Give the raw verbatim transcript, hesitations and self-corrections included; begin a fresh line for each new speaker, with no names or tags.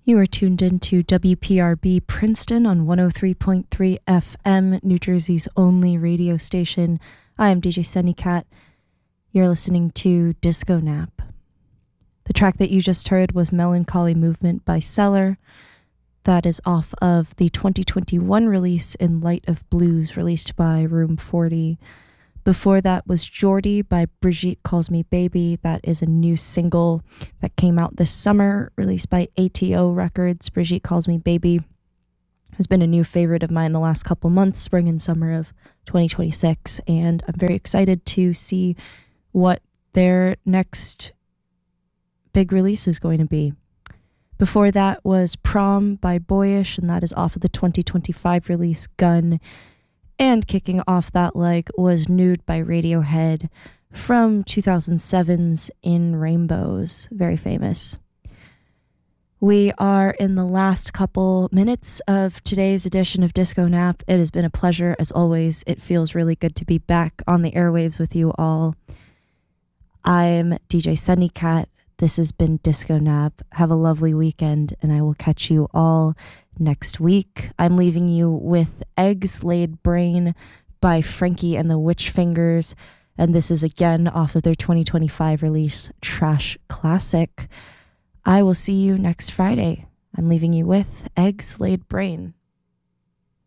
You are tuned into W P R B Princeton on one oh three point three F M, New Jersey's only radio station. I am D J Sunnycat. You're listening to Disco Nap. The track that you just heard was Melancholy Movement by Cellar. That is off of the twenty twenty-one release In Light of Blues, released by Room forty. Before that was Geordie by Brigitte Calls Me Baby. That is a new single that came out this summer, released by A T O Records. Brigitte Calls Me Baby has been a new favorite of mine the last couple months, spring and summer of twenty twenty-six, and I'm very excited to see what their next big release is going to be. Before that was Prom by Boyish, and that is off of the twenty twenty-five release Gun. And kicking off that leg was Nude by Radiohead from two thousand seven's In Rainbows. Very famous. We are in the last couple minutes of today's edition of Disco Nap. It has been a pleasure, as always. It feels really good to be back on the airwaves with you all. I'm D J Sunnycat. This has been Disco Nap. Have a lovely weekend, and I will catch you all next week. I'm leaving you with Eggs Laid Brain by Frankie and the Witch Fingers, and this is again off of their twenty twenty-five release Trash Classic. I will see you next Friday. I'm leaving you with Eggs Laid Brain.